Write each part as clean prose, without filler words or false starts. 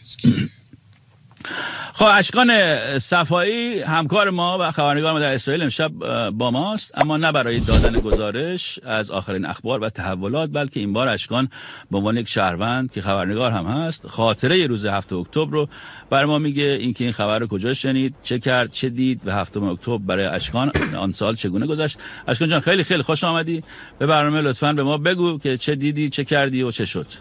خب اشکان صفایی همکار ما و خبرنگار ما در اسرائیل امشب با ماست، اما نه برای دادن گزارش از آخرین اخبار و تحولات، بلکه این بار اشکان به عنوان یک شهروند که خبرنگار هم هست خاطره روز 7 اکتبر رو برای ما میگه. اینکه این خبر رو کجا شنید، چه کرد، چه دید و 7 اکتبر برای اشکان آن سال چگونه گذشت. اشکان جان خیلی خیلی خوش آمدی به برنامه. لطفاً به ما بگو که چه دیدی، چه کردی و چه شد.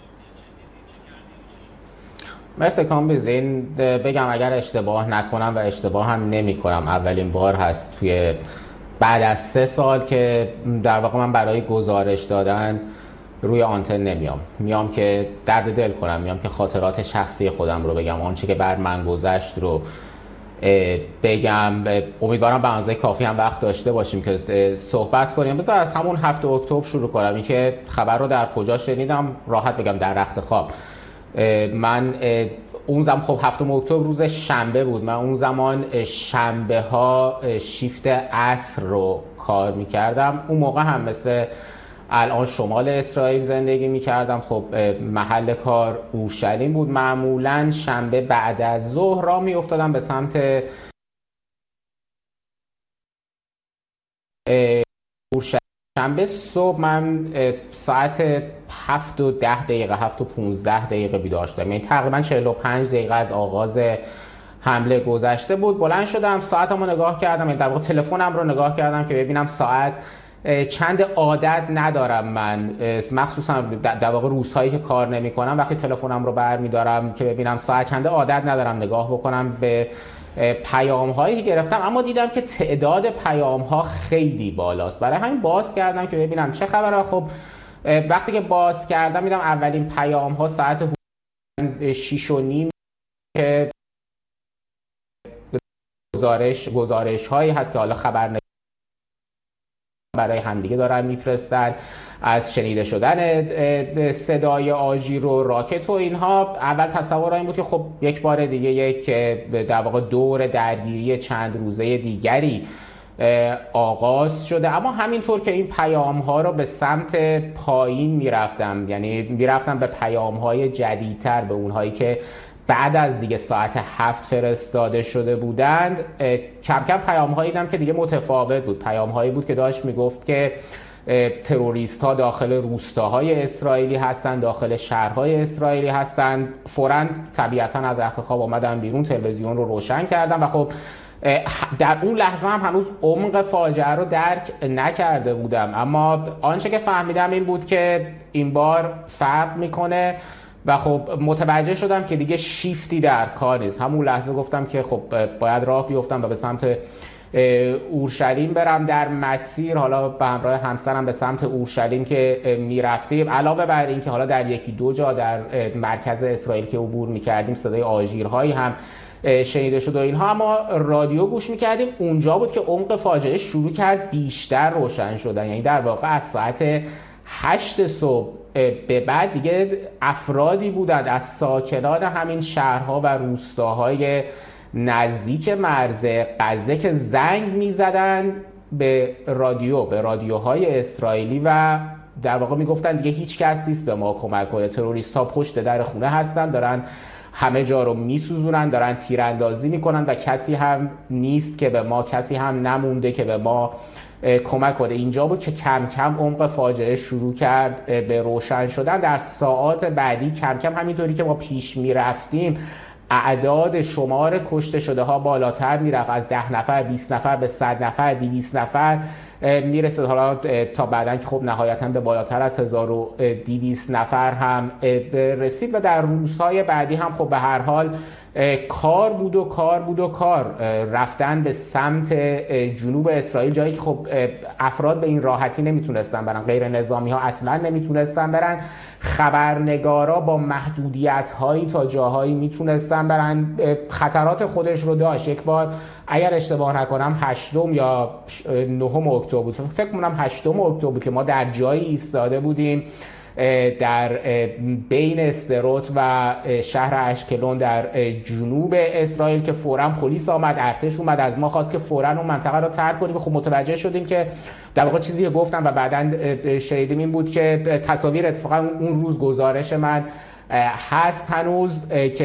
مرسی کامبیز. این بگم اگر اشتباه نکنم و اشتباه هم نمی کنم اولین بار هست توی بعد از 3 سال که در واقع من برای گزارش دادن روی آنتن میام که درد دل کنم، میام که خاطرات شخصی خودم رو بگم، آنچه که بر من گذشت رو بگم. امیدوارم به اندازه کافی هم وقت داشته باشیم که صحبت کنیم. بذار از همون 7 اکتبر شروع کنم. این که خبر رو در کجا شنیدم راحت بگم، در رخت خواب. من اون زمان خب 7 اکتبر روز شنبه بود. من اون زمان شنبه ها شیفت عصر رو کار میکردم. اون موقع هم مثل الان شمال اسرائیل زندگی میکردم. خب محل کار اورشلیم بود. معمولا شنبه بعد از ظهر راه میافتادم به سمت اورشلیم. شنبه صبح من ساعت 7:10 7:15 بیدار شدم. یعنی تقریبا 45 دقیقه از آغاز حمله گذشته بود. بلند شدم، ساعتمو نگاه کردم، در واقع تلفنم رو نگاه کردم که ببینم ساعت چند. عادت ندارم من، مخصوصا در واقع روزهایی که کار نمی‌کنم، وقتی تلفنم رو برمی‌دارم که ببینم ساعت چنده، عادت ندارم نگاه بکنم به پیام هایی که گرفتم. اما دیدم که تعداد پیام ها خیلی بالاست، برای همین باز کردم که ببینم چه خبره. خب وقتی که باز کردم دیدم اولین پیام ها ساعت 6:30 که گزارش هایی هست که حالا خبر برای همدیگه دارن میفرستن از شنیده شدن صدای آژیر و راکت و اینها. اول تصور این بود که خب یک بار دیگه یک در واقع دور درگیری چند روزه دیگری آغاز شده. اما همینطور که این پیام ها رو به سمت پایین میرفتم، یعنی میرفتم به پیام های جدیدتر، به اونهایی که بعد از دیگه ساعت 7 فرستاده شده بودند، کم کم پیام هایی دیدم که دیگه متفاوت بود. پیام هایی بود که داشت میگفت که تروریست ها داخل روستاهای اسرائیلی هستن، داخل شهرهای اسرائیلی هستن. فوراً طبیعتاً از رخت خواب آمدم بیرون، تلویزیون رو روشن کردم و خب در اون لحظه هم هنوز عمق فاجعه رو درک نکرده بودم. اما آنچه که فهمیدم این بود که این بار فرق میکنه و خب متوجه شدم که دیگه شیفتی در کار نیست. همون لحظه گفتم که خب باید راه بیفتم و به سمت اورشلیم برم. در مسیر حالا به همراه همسرم به سمت اورشلیم که میرفتیم، علاوه بر این که حالا در یکی دو جا در مرکز اسرائیل که عبور میکردیم صدای آژیرهایی هم شنیده شد و اینها، اما رادیو گوش میکردیم. اونجا بود که عمق فاجعه شروع کرد بیشتر روشن شدن. یعنی در واقع از ساعت 8 صبح به بعد دیگه افرادی بودند از ساکنان همین شهرها و روستاهای نزدیک مرز غزه که زنگ میزدن به رادیوهای اسرائیلی و در واقع میگفتن دیگه هیچ کس نیست به ما کمک کنه، تروریست ها پشت در خونه هستن، دارن همه جا رو میسوزونن، دارن تیراندازی میکنن و کسی هم نیست که به ما، کسی هم نمونده که به ما کمک کنه. اینجا بود که کم کم عمق فاجعه شروع کرد به روشن شدن. در ساعات بعدی کم کم همینطوری که ما پیش میرفتیم اعداد شمار کشته شده ها بالاتر میرفت، از 10 نفر 20 نفر به 100 نفر 200 نفر میرسید. حالا تا بعدن که خب نهایتا به بالاتر از 1200 نفر هم رسید و در روزهای بعدی هم خب به هر حال کار بود رفتن به سمت جنوب اسرائیل، جایی که خب افراد به این راحتی نمیتونستن برن، غیر نظامی ها اصلا نمیتونستن برن، خبرنگارا با محدودیت هایی تا جاهایی میتونستن برن. خطرات خودش رو داشت. یک بار اگر اشتباه نکنم 8 یا 9 اکتبر بود، فکر کنم 8 اکتبر که ما در جایی ایستاده بودیم در بین استروت و شهر اشکلون در جنوب اسرائیل که فوراً پلیس آمد، ارتش اومد، از ما خواست که فوراً اون منطقه رو ترک کنیم. خب متوجه شدیم که در واقع چیزی که گفتم و بعداً شنیدیم این بود که تصاویر اتفاقا اون روز گزارش من هست هنوز که